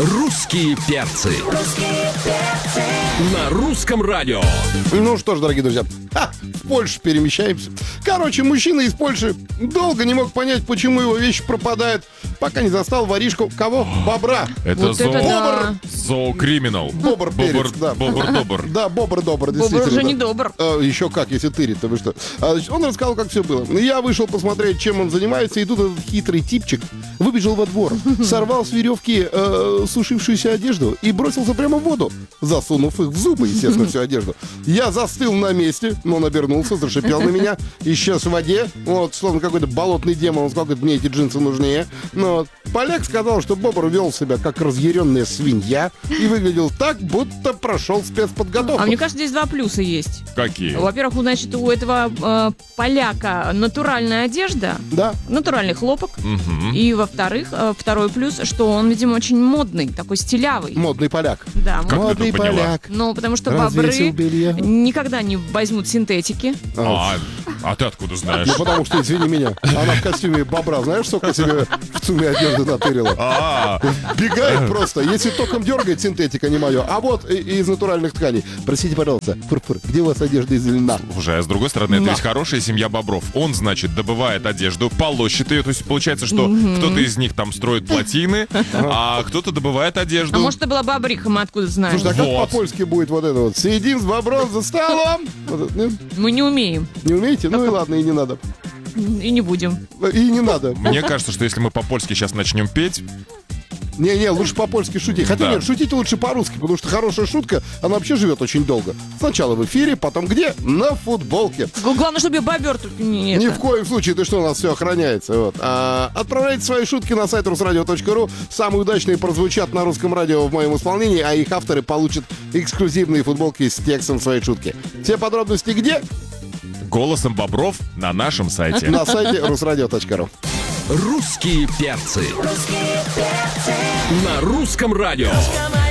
Русские перцы. На русском радио. Ну что ж, дорогие друзья, в Польшу перемещаемся. Короче, мужчина из Польши долго не мог понять, почему его вещи пропадают, пока не застал воришку кого? Бобра. Это Вот это да. зоокриминал. Бобр-перец, да. Бобр-добр. Да, бобр-добр, Бобр действительно. уже да. не добр. Еще как, если тырит-то вы что. Значит, он рассказал, как все было. Я вышел посмотреть, чем он занимается, и тут этот хитрый типчик выбежал во двор, сорвал с веревки сушившуюся одежду и бросился прямо в воду, засунув их в зубы, естественно, всю одежду. Я застыл на месте, но он обернулся, зашипел на меня, исчез в воде, вот, словно какой-то болотный демон, он сказал, говорит, мне эти джинсы нужнее. Но вот. Поляк сказал, что Бобр вел себя как разъяренная свинья и выглядел так, будто прошел спецподготовку. А мне кажется, здесь два плюса есть. Какие? Во-первых, значит, у этого поляка натуральная одежда, Да. натуральный хлопок. Мгм. И, во-вторых, второй плюс, что он, видимо, очень модный, такой стилявый. Модный поляк. Да, Как ты Модный это поняла? поляк. Ну, потому что Развесил бобры белье. никогда не возьмут синтетики. А ты откуда знаешь? Ну, потому что, извини меня, она в костюме бобра, знаешь, сколько себе в ЦУМе одежды натырила? Бегает просто. Если током дергает, синтетика не мое. А вот из натуральных тканей. Простите, пожалуйста, Фур-фур, где у вас одежда из льна? Уже, а с другой стороны, это На. ведь хорошая семья бобров. Он, значит, добывает одежду, полощет ее. То есть получается, что кто-то из них там строит плотины, а кто-то добывает одежду. А может, это была бобриха, мы откуда знаем? Слушай, а как Вот. по-польски будет вот это вот? Сидим с бобром за столом. Вот это, нет? Мы не умеем Не умеете? Ну и ладно, и не надо. и не будем. И не надо. Мне кажется, что если мы по-польски сейчас начнем петь, Не-не, лучше по-польски шутить. Хотя Да. нет, шутите лучше по-русски, потому что хорошая шутка, она вообще живет очень долго. Сначала в эфире, потом где? На футболке. Главное, чтобы я бобер только не Ни это. в коем случае, ты что, у нас все охраняется. Вот. Отправляйте свои шутки на сайт rusradio.ru. Самые удачные прозвучат на русском радио в моем исполнении, а их авторы получат эксклюзивные футболки с текстом своей шутки. Все подробности где? голосом бобров на нашем сайте. На сайте rusradio.ru. Русские перцы. На русском радио.